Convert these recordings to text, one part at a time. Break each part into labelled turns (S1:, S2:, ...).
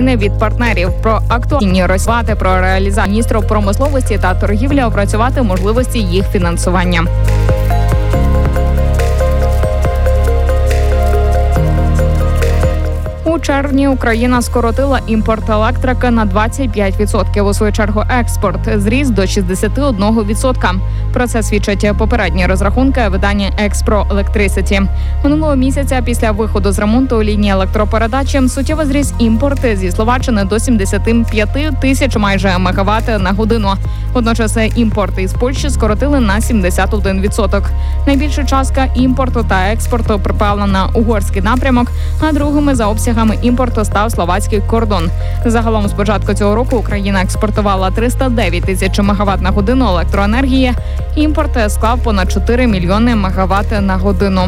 S1: України від партнерів. Про актуальні розвивати, про реалізацію міністру промисловості та торгівлі, опрацювати можливості їх фінансування. У червні Україна скоротила імпорт електрики на 25%. У свою чергу експорт зріс до 61%. Про це свідчать попередні розрахунки видання «Експро Електрисіті». Минулого місяця після виходу з ремонту лінії електропередачі суттєво зріс імпорт зі Словаччини до 75 тисяч майже мегаватт на годину. Водночас імпорт із Польщі скоротили на 71%. Найбільша частка імпорту та експорту припала на угорський напрямок, а другими за обсягами імпорту став словацький кордон. Загалом з початку цього року Україна експортувала 309 тисяч мегаватт на годину електроенергії. Імпорт склав понад 4 мільйони мегаватт на годину.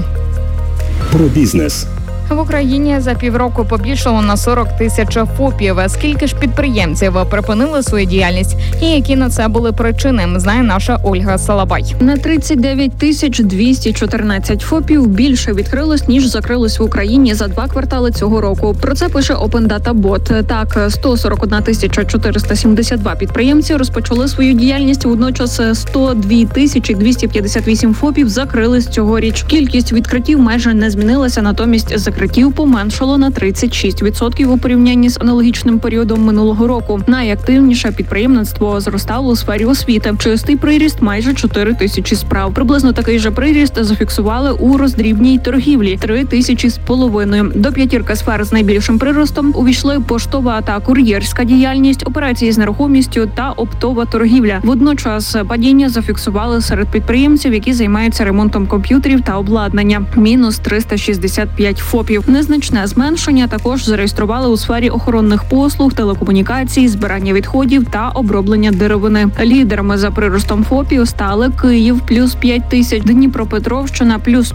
S2: Про бізнес.
S1: В Україні за півроку побільшало на 40 тисяч ФОПів. Скільки ж підприємців припинили свою діяльність і які на це були причини, знає наша Ольга Салабай.
S3: На 39 тисяч 214 ФОПів більше відкрилось, ніж закрилось в Україні за 2 квартали цього року. Про це пише Open Data Bot. Так, 141 тисяча 472 підприємці розпочали свою діяльність, водночас 102 тисячі 258 ФОПів закрились цьогоріч. Кількість відкриттів майже не змінилася, натомість закриттів поменшало на 36% у порівнянні з аналогічним періодом минулого року. Найактивніше підприємництво зростало у сфері освіти. Чистий приріст майже 4 тисячі справ. Приблизно такий же приріст зафіксували у роздрібній торгівлі – 3 тисячі з половиною. До п'ятірки сфер з найбільшим приростом увійшли поштова та кур'єрська діяльність, операції з нерухомістю та оптова торгівля. Водночас падіння зафіксували серед підприємців, які займаються ремонтом комп'ютерів та обладнання – мінус 365 ФОПів. Незначне зменшення також зареєстрували у сфері охоронних послуг, телекомунікацій, збирання відходів та оброблення деревини. Лідерами за приростом ФОПів стали Київ – плюс 5 тисяч, Дніпропетровщина – плюс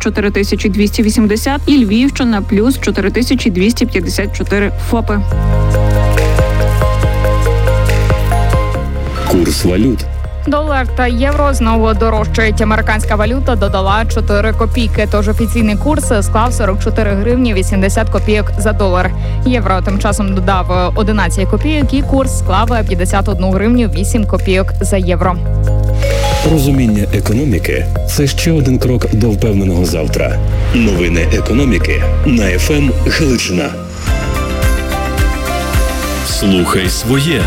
S3: 4280 і Львівщина – плюс 4254 ФОПи.
S2: Курс валют.
S1: Долар та євро знову дорожчають. Американська валюта додала 4 копійки, тож офіційний курс склав 44 гривні 80 копійок за долар. Євро тим часом додав 11 копійок і курс склав 51 гривню 8 копійок за євро.
S2: Розуміння економіки – це ще один крок до впевненого завтра. Новини економіки на ФМ Галичина.
S4: Слухай своє.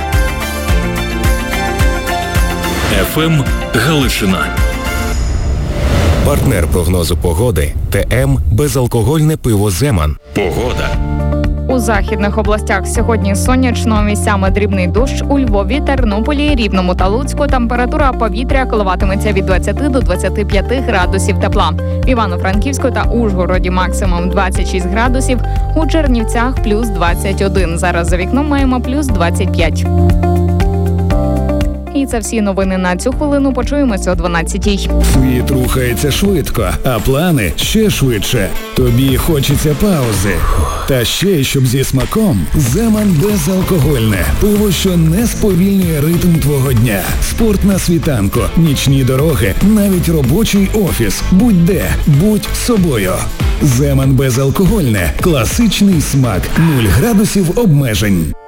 S4: ФМ Галичина.
S5: Партнер прогнозу погоди ТМ «Безалкогольне пиво Земан».
S4: Погода.
S1: У західних областях сьогодні сонячно, місцями дрібний дощ. У Львові, Тернополі, Рівному та Луцьку температура повітря коливатиметься від 20 до 25 градусів тепла. В Івано-Франківську та Ужгороді максимум 26 градусів. У Чернівцях плюс 21. Зараз за вікном маємо плюс 25. І це всі новини на цю хвилину. Почуємося о 12-й.
S6: Світ рухається швидко, а плани ще швидше. Тобі хочеться паузи. Та ще, щоб зі смаком, Земан безалкогольне. Пиво, що не сповільнює ритм твого дня. Спорт на світанку, нічні дороги, навіть робочий офіс. Будь-де, будь собою. Земан безалкогольне. Класичний смак. 0 градусів обмежень.